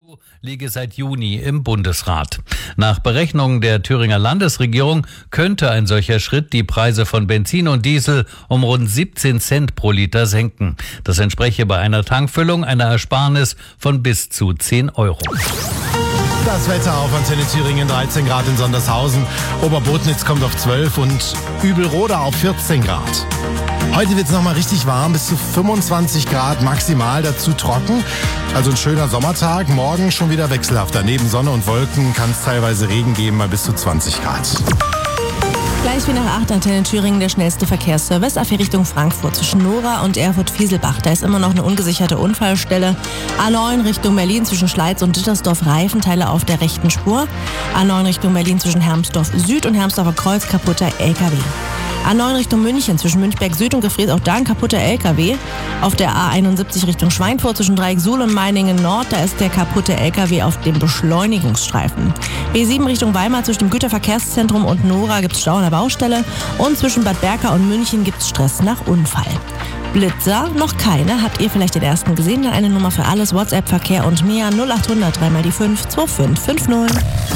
liege seit Juni im Bundesrat. Nach Berechnungen der Thüringer Landesregierung könnte ein solcher Schritt die Preise von Benzin und Diesel um rund 17 Cent pro Liter senken. Das entspreche bei einer Tankfüllung einer Ersparnis von bis zu 10 Euro. Das Wetter auf Antenne Thüringen, 13 Grad in Sondershausen. Oberbotnitz kommt auf 12 und Übelroda auf 14 Grad. Heute wird es nochmal richtig warm, bis zu 25 Grad maximal, dazu trocken. Also ein schöner Sommertag, morgen schon wieder wechselhafter. Neben Sonne und Wolken kann es teilweise Regen geben, bei bis zu 20 Grad. Gleich wie nach 8 Antenne Thüringen der schnellste Verkehrsservice auf die Richtung Frankfurt zwischen Nora und Erfurt-Fieselbach. Da ist immer noch eine ungesicherte Unfallstelle. A9 Richtung Berlin zwischen Schleiz und Dittersdorf, Reifenteile auf der rechten Spur. A9 Richtung Berlin zwischen Hermsdorf Süd und Hermsdorfer Kreuz, kaputter LKW. A9 Richtung München zwischen Münchberg Süd und Gefrees, auch da ein kaputter LKW. Auf der A71 Richtung Schweinfurt zwischen Dreieck-Suhl und Meiningen Nord, da ist der kaputte LKW auf dem Beschleunigungsstreifen. B7 Richtung Weimar zwischen dem Güterverkehrszentrum und Nora gibt es Stau an der Baustelle. Und zwischen Bad Berka und München gibt es Stress nach Unfall. Blitzer, noch keine. Habt ihr vielleicht den ersten gesehen? Dann eine Nummer für alles, WhatsApp, Verkehr und mehr 0800 3 mal die 5 2550.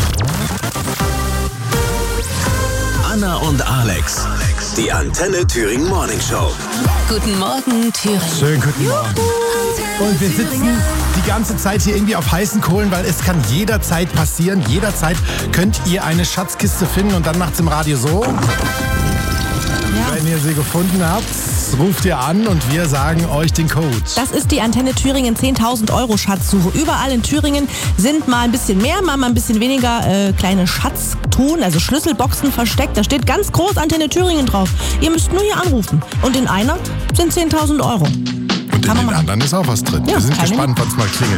Anna und Alex, die Antenne Thüringen Morning Show. Guten Morgen, Thüringen. Schönen guten Morgen. Und wir sitzen die ganze Zeit hier irgendwie auf heißen Kohlen, weil es kann jederzeit passieren. Jederzeit könnt ihr eine Schatzkiste finden und dann macht's im Radio so. Ja. Wenn ihr sie gefunden habt, ruft ihr an und wir sagen euch den Code. Das ist die Antenne Thüringen 10.000 Euro Schatzsuche. Überall in Thüringen sind mal ein bisschen mehr, mal ein bisschen weniger kleine Schatztruhen, also Schlüsselboxen versteckt. Da steht ganz groß Antenne Thüringen drauf. Ihr müsst nur hier anrufen. Und in einer sind 10.000 Euro. Und in den anderen ist auch was drin. Ja, wir sind gespannt, was mal klingelt.